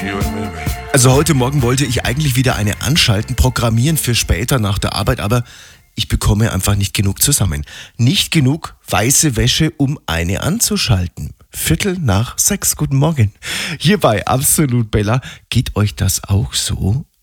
Also heute Morgen wollte ich eigentlich wieder eine anschalten, programmieren für später nach der Arbeit, aber ich bekomme einfach nicht genug zusammen. Nicht genug weiße Wäsche, um eine anzuschalten. 5:45, guten Morgen. Hier bei Absolut Bella. Geht euch das auch so?